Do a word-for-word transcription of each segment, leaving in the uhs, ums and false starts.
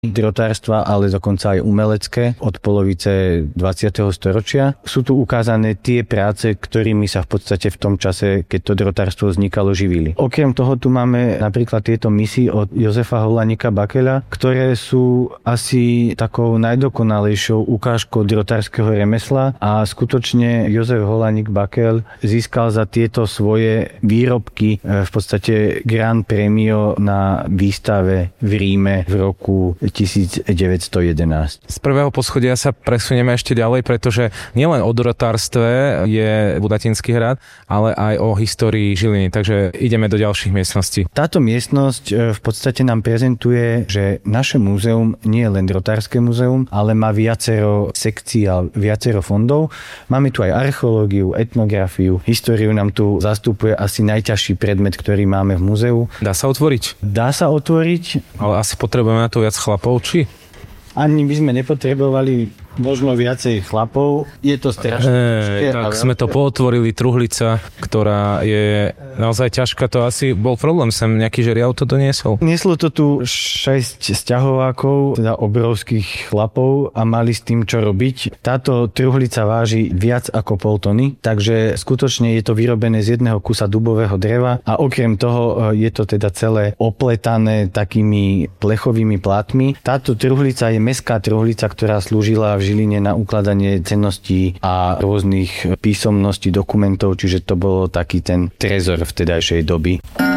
drotárstva, ale dokonca aj umelecké od polovice dvadsiateho storočia. Sú tu ukázané tie práce, ktorými sa v podstate v tom čase, keď to drotárstvo vznikalo, živili. Okrem toho tu máme napríklad tieto misy od Jozefa Holaníka Bakeľa, ktoré sú asi takou najdokonalejšou ukážkou drotárskeho remesla a skutočne Jozef Holaník Bakeľ získal za tieto svoje výrobky v podstate Grand Premio na výstave v Ríme v roku devätnásť jedenásť. Z prvého poschodia sa presunieme ešte ďalej, pretože nielen o drotárstve je Budatinský hrad, ale aj o histórii Žiliny, takže ideme do ďalších miestností. Táto miestnosť v podstate nám prezentuje, že naše múzeum nie je len drotárske múzeum, ale má viacero sekcií a viacero fondov. Máme tu aj archeológiu, etnografiu, históriu nám tu zastupuje asi najťažší predmet, ktorý máme v múzeu. Dá sa otvoriť? Dá sa otvoriť. Ale asi potrebujeme na to viac chlapov, či? Ani by sme nepotrebovali možno viacej chlapov. Je to strašné. Hey, tak sme to pootvorili, truhlica, ktorá je naozaj ťažká. To asi bol problém, sem nejaký žeriav to doniesol. Nieslo to tu šesť sťahovákov, teda obrovských chlapov a mali s tým čo robiť. Táto truhlica váži viac ako pol tony, takže skutočne je to vyrobené z jedného kusa dubového dreva a okrem toho je to teda celé opletané takými plechovými plátmi. Táto truhlica je mestská truhlica, ktorá slúžila v Žiline na ukladanie cenností a rôznych písomností, dokumentov, čiže to bolo taký ten trezor vtedajšej doby.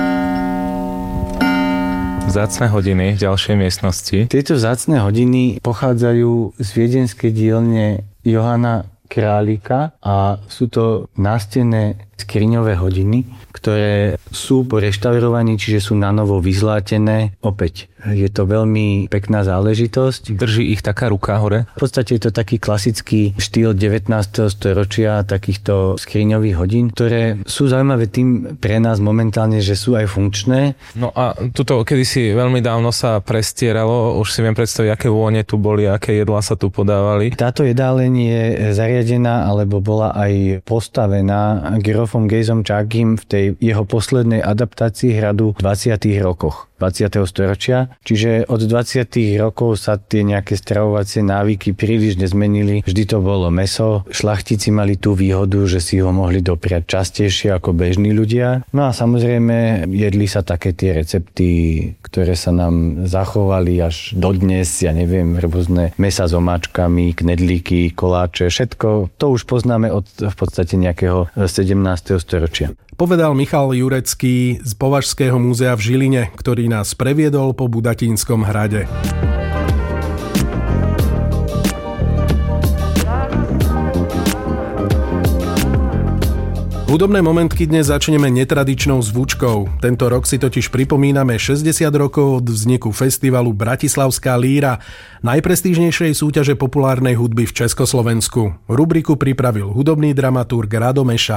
Vzácne hodiny v ďalšej miestnosti. Tieto vzácne hodiny pochádzajú z viedenskej dielne Johana Králika a sú to nástenné skriňové hodiny, ktoré sú po reštaurovaní, čiže sú nanovo vyzlátené. Opäť je to veľmi pekná záležitosť. Drží ich taká ruka hore? V podstate je to taký klasický štýl devätnásteho storočia takýchto skriňových hodín, ktoré sú zaujímavé tým pre nás momentálne, že sú aj funkčné. No a tuto kedysi veľmi dávno sa prestieralo, už si viem predstaviť, aké vône tu boli, aké jedlá sa tu podávali. Táto jedáleň je zariadená, alebo bola aj postavená grofom Gejzom Čákym v tej jeho poslednej adaptácii hradu v dvadsiatych rokoch dvadsiateho storočia. Čiže od dvadsiatych rokov sa tie nejaké stravovacie návyky príliš nezmenili. Vždy to bolo mäso. Šlachtici mali tú výhodu, že si ho mohli dopriať častejšie ako bežní ľudia. No a samozrejme jedli sa také tie recepty, ktoré sa nám zachovali až dodnes, ja neviem, rôzne mäsa s omáčkami, knedlíky, koláče, všetko. To už poznáme od v podstate nejakého sedemnásteho storočia. Povedal Michal Jurecký z Považského múzea v Žiline, ktorý nás previedol po Budatínskom hrade. Hudobné momentky dnes začneme netradičnou zvučkou. Tento rok si totiž pripomíname šesťdesiat rokov od vzniku festivalu Bratislavská líra, najprestížnejšej súťaže populárnej hudby v Československu. Rubriku pripravil hudobný dramaturg Rado Meša.